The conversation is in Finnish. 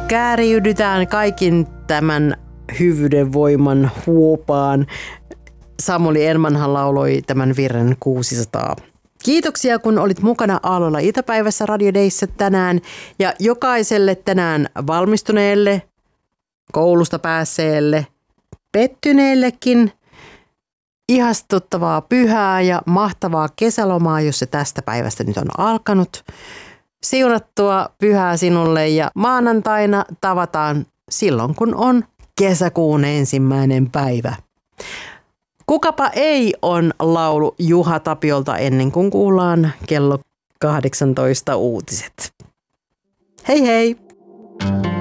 Kääriydytään kaikin tämän hyvyyden voiman huopaan. Samuli Elmanhan lauloi tämän virren 600. Kiitoksia, kun olit mukana Aallolla iltapäivässä Radio Dayssä tänään. Ja jokaiselle tänään valmistuneelle, koulusta päässeelle, pettyneellekin ihastuttavaa pyhää ja mahtavaa kesälomaa, jos se tästä päivästä nyt on alkanut. Siunattua pyhää sinulle ja maanantaina tavataan silloin, kun on kesäkuun 1. päivä. Kukapa ei on laulu Juha Tapiolta ennen kuin kuullaan kello 18 uutiset. Hei hei!